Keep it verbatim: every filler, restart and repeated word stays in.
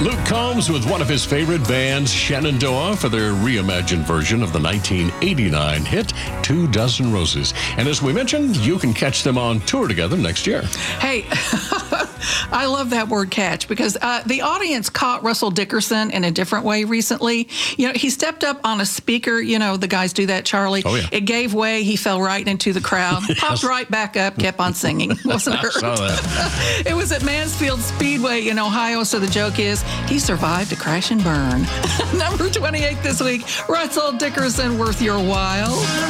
Luke Combs with one of his favorite bands, Shenandoah, for their reimagined version of the nineteen eighty-nine hit Two Dozen Roses. And as we mentioned, you can catch them on tour together next year. Hey, I love that word catch because uh, the audience caught Russell Dickerson in a different way recently. You know, he stepped up on a speaker. You know, the guys do that, Charlie. Oh, yeah. It gave way. He fell right into the crowd, yes. Popped right back up, kept on singing. Wasn't hurt. I saw that. It was at Mansfield Speedway in Ohio, so the joke is he survived a crash and burn. Number twenty-eight this week, Russell Dickerson, Worth Your While.